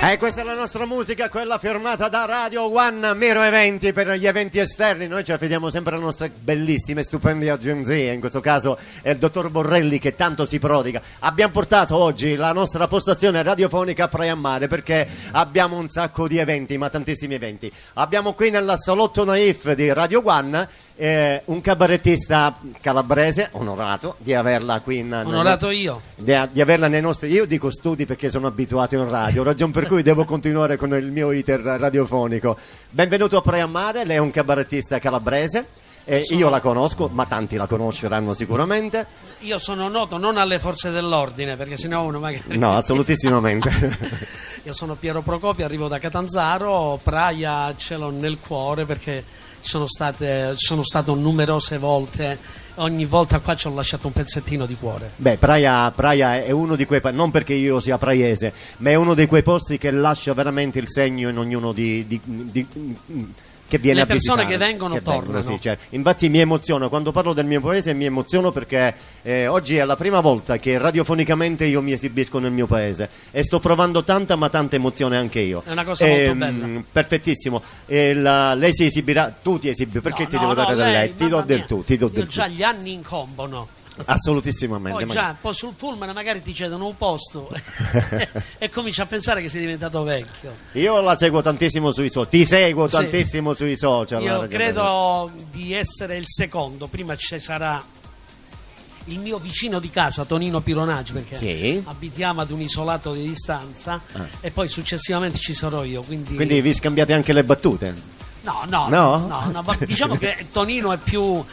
E questa è la nostra musica, quella firmata da Radio One, Miro Eventi per gli eventi esterni. Noi ci affidiamo sempre alle nostre bellissime e stupende agenzie, in questo caso è il dottor Borrelli che tanto si prodiga. Abbiamo portato oggi la nostra postazione radiofonica a Praia a Mare perché abbiamo un sacco di eventi, ma tantissimi eventi. Abbiamo qui nel salotto Naif di Radio One un cabarettista calabrese, onorato di averla qui onorato io di averla nei nostri, io dico studi perché sono abituato in radio, ragion per cui devo continuare con il mio iter radiofonico. Benvenuto a Praia a Mare, lei è un cabarettista calabrese. Io la conosco, ma tanti la conosceranno sicuramente. Io sono noto non alle forze dell'ordine, perché sennò uno magari... No, assolutissimamente. Io sono Piero Procopio, arrivo da Catanzaro, Praia ce l'ho nel cuore perché sono stato numerose volte, ogni volta qua ci ho lasciato un pezzettino di cuore. Beh, Praia è uno di quei, non perché io sia praiese, ma è uno di quei posti che lascia veramente il segno in ognuno che viene le a persone visitare, che vengono tornano. Sì, cioè, infatti mi emoziono quando parlo del mio paese, mi emoziono perché oggi è la prima volta che radiofonicamente io mi esibisco nel mio paese e sto provando tanta emozione anche io. È una cosa molto bella. Perfettissimo. Lei si esibirà, tu ti esibi, perché ti devo dare del lei? Ti do del tu, ti do del tu. Già gli anni incombono. Assolutissimamente. Poi sul pullman magari ti cedono un posto e cominci a pensare che sei diventato vecchio. Io la seguo tantissimo sui social, ti seguo tantissimo sui social. Io credo di essere il secondo, prima ci sarà il mio vicino di casa Tonino Pironaggi, perché abitiamo ad un isolato di distanza e poi successivamente ci sarò io, quindi vi scambiate anche le battute? No, diciamo che Tonino è più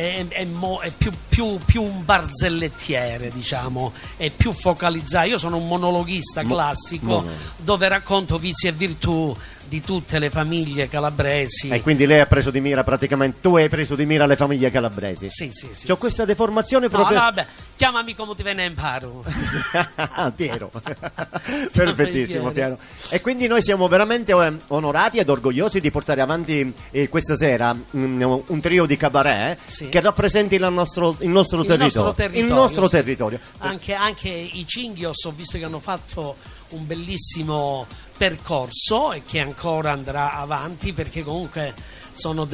un barzellettiere, diciamo, è più focalizzato. Io sono un monologhista classico dove racconto vizi e virtù di tutte le famiglie calabresi. E quindi lei ha preso di mira praticamente, tu hai preso di mira le famiglie calabresi? Sì. C'ho questa deformazione proprio. No, vabbè, chiamami come ti ve ne imparo. Piero. Perfettissimo, Piero. E quindi noi siamo veramente onorati ed orgogliosi di portare avanti questa sera un trio di cabaret che rappresenti il nostro territorio. Anche i Cinghios ho visto che hanno fatto un bellissimo percorso e che ancora andrà avanti, perché comunque sono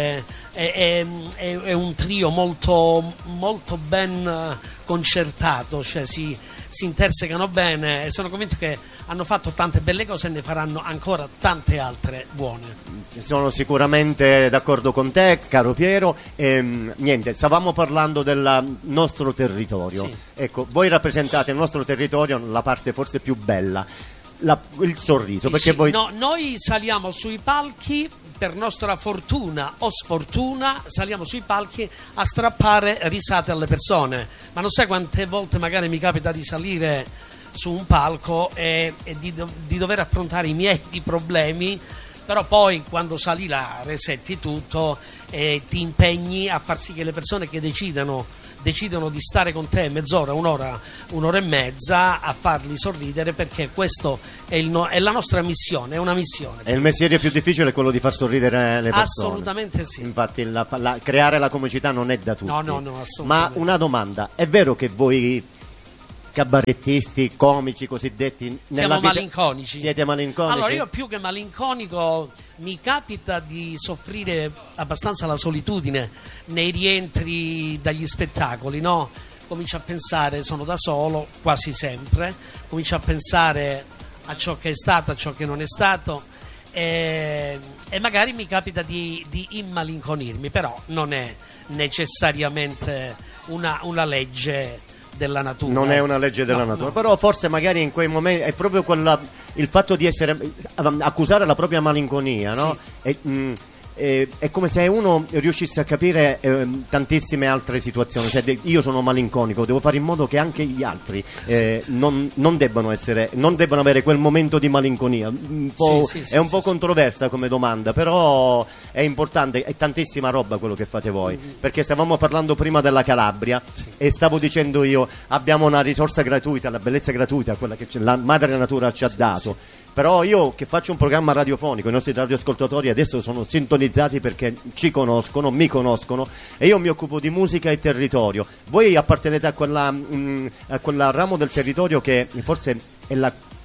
è un trio molto ben concertato, cioè si intersecano bene e sono convinto che hanno fatto tante belle cose e ne faranno ancora tante altre buone. Sono sicuramente d'accordo con te, caro Piero. Niente, stavamo parlando del nostro territorio. Ecco, voi rappresentate il nostro territorio, la parte forse più bella, il sorriso, perché voi... No, noi saliamo sui palchi, per nostra fortuna o sfortuna, saliamo sui palchi a strappare risate alle persone, ma non sai quante volte magari mi capita di salire su un palco e di dover affrontare i miei problemi, però poi quando sali là resetti tutto e ti impegni a far sì che le persone che decidono di stare con te mezz'ora, un'ora e mezza, a farli sorridere, perché questo è la nostra missione, è una missione. E il mestiere più difficile è quello di far sorridere le persone. Assolutamente sì. Infatti creare la comicità non è da tutti. No, assolutamente. Ma una domanda, è vero che voi cabarettisti, comici cosiddetti, siamo malinconici? Siete malinconici? Allora, io più che malinconico mi capita di soffrire abbastanza la solitudine nei rientri dagli spettacoli, no? Comincio a pensare, sono da solo quasi sempre, comincio a pensare a ciò che è stato, a ciò che non è stato e magari mi capita di immalinconirmi, però non è necessariamente una legge della natura. Non è una legge della natura, però forse magari in quei momenti è proprio il fatto di accusare la propria malinconia, no? È come se uno riuscisse a capire tantissime altre situazioni. Cioè, io sono malinconico, devo fare in modo che anche gli altri non debbano avere quel momento di malinconia. È un po' controversa come domanda, però è importante, è tantissima roba quello che fate voi, perché stavamo parlando prima della Calabria e stavo dicendo io, abbiamo una risorsa gratuita, la bellezza gratuita, quella che la madre natura ci ha dato. Però io che faccio un programma radiofonico, i nostri radioascoltatori adesso sono sintonizzati perché ci conoscono, mi conoscono, e io mi occupo di musica e territorio. Voi appartenete a quella ramo del territorio che forse è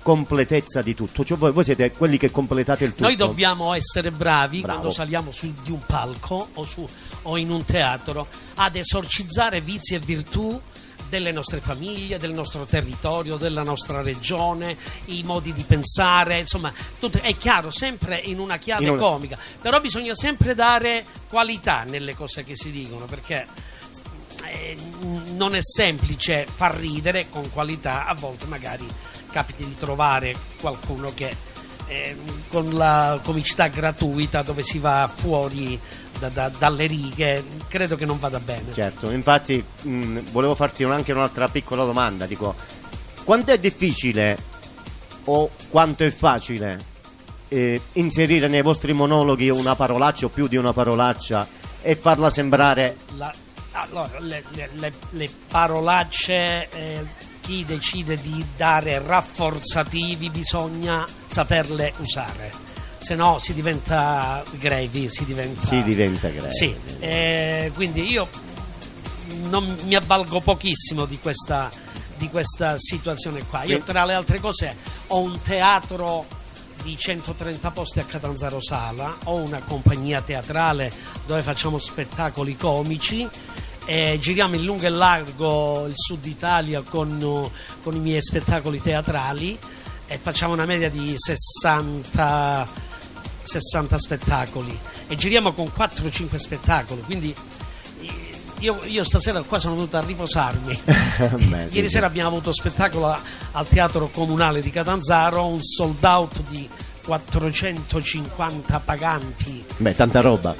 completezza di tutto, cioè voi siete quelli che completate il tutto. Noi dobbiamo essere bravi quando saliamo su di un palco o in un teatro ad esorcizzare vizi e virtù delle nostre famiglie, del nostro territorio, della nostra regione, i modi di pensare, insomma, tutto, è chiaro, sempre in una chiave comica, però bisogna sempre dare qualità nelle cose che si dicono, perché non è semplice far ridere con qualità, a volte magari capiti di trovare qualcuno che con la comicità gratuita, dove si va fuori dalle righe, credo che non vada bene. Certo, infatti volevo farti anche un'altra piccola domanda, dico, quanto è difficile o quanto è facile inserire nei vostri monologhi una parolaccia o più di una parolaccia e farla sembrare... Allora, le parolacce, chi decide di dare rafforzativi bisogna saperle usare, se no si diventa grevi, si diventa grevi. Sì, quindi io non mi avvalgo pochissimo di questa situazione qua. Io, tra le altre cose, ho un teatro di 130 posti a Catanzaro Sala, ho una compagnia teatrale dove facciamo spettacoli comici e giriamo in lungo e largo il sud Italia con i miei spettacoli teatrali e facciamo una media di 60 spettacoli e giriamo con 4-5 spettacoli, quindi io stasera qua sono venuto a riposarmi. Ieri sera abbiamo avuto spettacolo al Teatro Comunale di Catanzaro, un sold out di 450 paganti. Beh, tanta roba,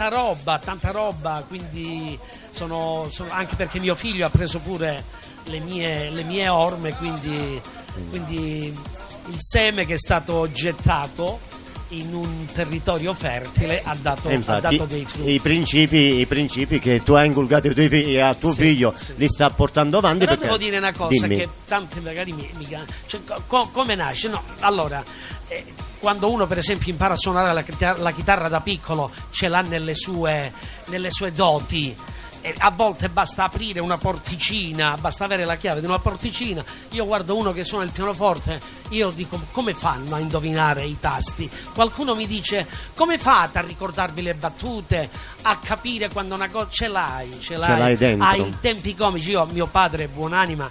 quindi sono anche perché mio figlio ha preso pure le mie orme, quindi il seme che è stato gettato in un territorio fertile ha dato dei frutti. I principi che tu hai inculcato a tuo figlio li sta portando avanti. Però devo dire una cosa, che tante magari cioè, come nasce? No, allora, quando uno per esempio impara a suonare la chitarra da piccolo, ce l'ha nelle sue doti. A volte basta aprire una porticina, basta avere la chiave di una porticina. Io guardo uno che suona il pianoforte, io dico: come fanno a indovinare i tasti? Qualcuno mi dice: come fate a ricordarvi le battute, a capire quando una cosa ce l'hai dentro. Ai tempi comici, mio padre, buonanima,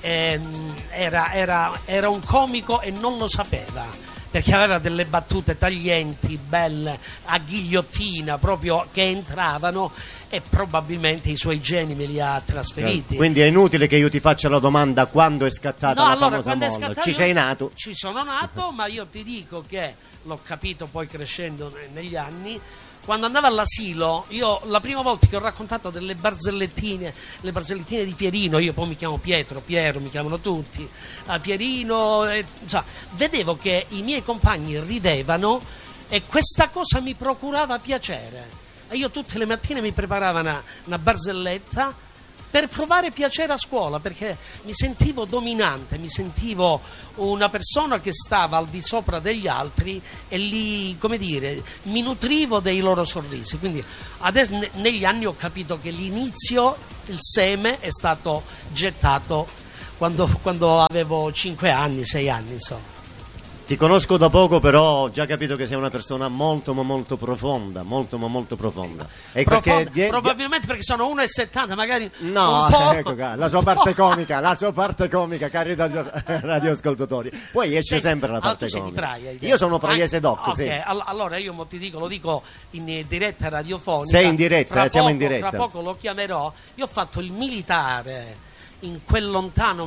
era un comico e non lo sapeva, perché aveva delle battute taglienti, belle, a ghigliottina, proprio, che entravano, e probabilmente i suoi geni me li ha trasferiti. Quindi è inutile che io ti faccia la domanda quando è scattata la allora, famosa quando molla. Ci sei nato? Ci sono nato, ma io ti dico che l'ho capito poi crescendo negli anni. Quando andavo all'asilo, io la prima volta che ho raccontato delle barzellettine, le barzellettine di Pierino, io poi mi chiamo Piero, mi chiamano tutti, Pierino, vedevo che i miei compagni ridevano e questa cosa mi procurava piacere. E io tutte le mattine mi preparavo una barzelletta per provare piacere a scuola, perché mi sentivo dominante, mi sentivo una persona che stava al di sopra degli altri e lì, come dire, mi nutrivo dei loro sorrisi. Quindi adesso negli anni ho capito che l'inizio, il seme è stato gettato quando avevo 5 anni, 6 anni, insomma. Ti conosco da poco, però ho già capito che sei una persona molto ma molto profonda, molto ma molto profonda. E probabilmente perché sono 1,70, magari no, un po'. Ecco qua, la sua parte comica, cari radioascoltatori. Poi esce sempre la parte comica. Io sono Pragliese Doc, okay. Sì. Allora io ti dico, lo dico in diretta radiofonica. Sei in diretta, siamo in diretta. Tra poco lo chiamerò. Io ho fatto il militare in quel lontano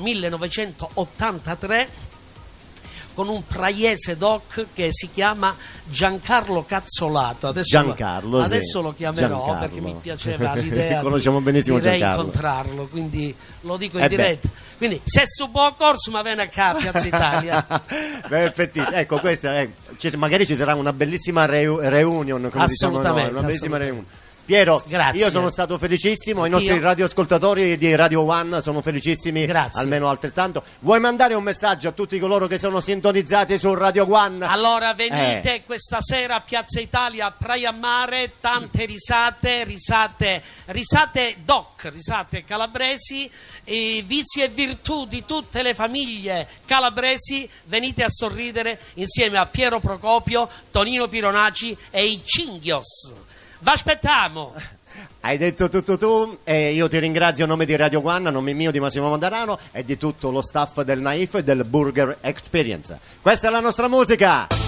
1983 con un Pragliese Doc che si chiama Giancarlo Cazzolato. Adesso lo chiamerò, perché mi piaceva l'idea conosciamo benissimo di reincontrarlo, quindi lo dico in diretta. Quindi se su può corso, ma viene a Piazza Italia. Ecco, questa magari ci sarà una bellissima reunion, come diciamo noi, una bellissima reunion. Piero, Grazie. io sono stato felicissimo, i Anch'io. nostri radioascoltatori di Radio One sono felicissimi, Grazie. almeno altrettanto. Vuoi mandare un messaggio a tutti coloro che sono sintonizzati su Radio One? Allora venite questa sera a Piazza Italia, a Praia Mare, tante risate doc, risate calabresi, vizi e virtù di tutte le famiglie calabresi. Venite a sorridere insieme a Piero Procopio, Tonino Pironaci e i Cinghios. V'aspettiamo! Hai detto tutto tu e io ti ringrazio a nome di Radio One, a nome mio di Massimo Mondarano e di tutto lo staff del Naif e del Burger Experience. Questa è la nostra musica!